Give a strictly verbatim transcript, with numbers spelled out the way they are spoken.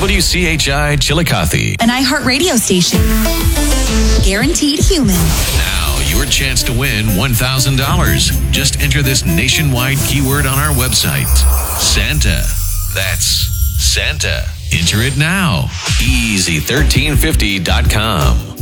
W C H I Chillicothe, an iHeart radio station. Guaranteed human. Now, your chance to win one thousand dollars. Just enter this nationwide keyword on our website. Santa. That's Santa. Enter it now. easy thirteen fifty dot com.